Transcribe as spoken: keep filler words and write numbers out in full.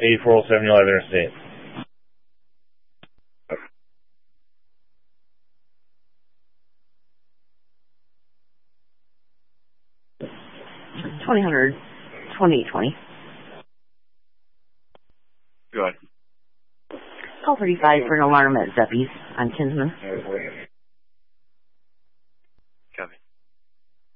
eighty-four oh seven, you'll have interstate. twenty hundred, twenty twenty. Go ahead. Call thirty-five for an alarm at Zeppies on Kinsman.